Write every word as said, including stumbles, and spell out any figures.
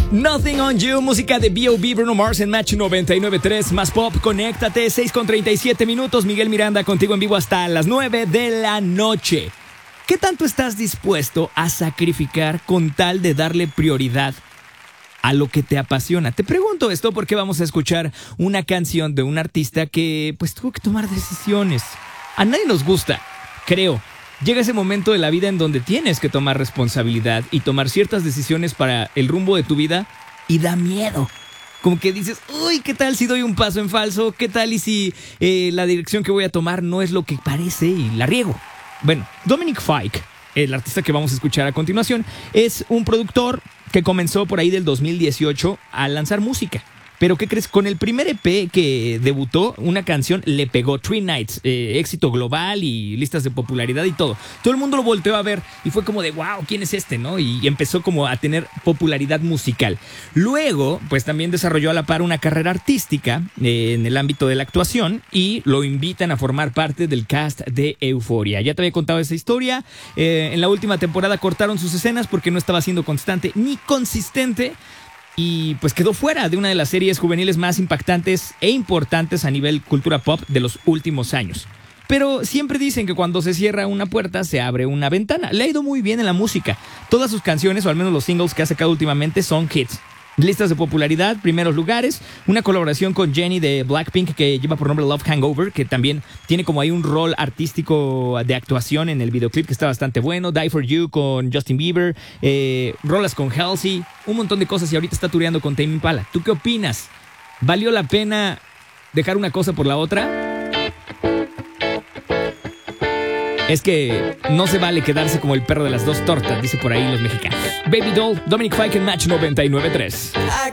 Nothing on You, música de B O B, Bruno Mars en Match noventa y nueve punto tres, más pop, conéctate, seis con treinta y siete minutos, Miguel Miranda contigo en vivo hasta las nueve de la noche. ¿Qué tanto estás dispuesto a sacrificar con tal de darle prioridad a lo que te apasiona? Te pregunto esto porque vamos a escuchar una canción de un artista que pues tuvo que tomar decisiones. A nadie nos gusta, creo. Llega ese momento de la vida en donde tienes que tomar responsabilidad y tomar ciertas decisiones para el rumbo de tu vida y da miedo. Como que dices, uy, ¿qué tal si doy un paso en falso? ¿Qué tal y si eh, la dirección que voy a tomar no es lo que parece y la riego? Bueno, Dominic Fike, el artista que vamos a escuchar a continuación, es un productor que comenzó por ahí del dos mil dieciocho a lanzar música. Pero ¿qué crees? Con el primer E P que debutó, una canción le pegó Three Nights, eh, éxito global y listas de popularidad y todo. Todo el mundo lo volteó a ver y fue como de wow, ¿quién es este? ¿No? Y empezó como a tener popularidad musical. Luego, pues también desarrolló a la par una carrera artística eh, en el ámbito de la actuación y lo invitan a formar parte del cast de Euphoria. Ya te había contado esa historia. Eh, en la última temporada cortaron sus escenas porque no estaba siendo constante ni consistente. Y pues quedó fuera de una de las series juveniles más impactantes e importantes a nivel cultura pop de los últimos años. Pero siempre dicen que cuando se cierra una puerta se abre una ventana. Le ha ido muy bien en la música. Todas sus canciones, o al menos los singles que ha sacado últimamente, son hits. Listas de popularidad, primeros lugares, una colaboración con Jennie de Blackpink que lleva por nombre Love Hangover, que también tiene como ahí un rol artístico de actuación en el videoclip que está bastante bueno. Die For You con Justin Bieber, eh, rolas con Halsey, un montón de cosas y ahorita está tureando con Tame Impala. ¿Tú qué opinas? ¿Valió la pena dejar una cosa por la otra? Es que no se vale quedarse como el perro de las dos tortas, dice por ahí los mexicanos. Baby Doll, Dominic Fike en Match noventa y nueve punto tres.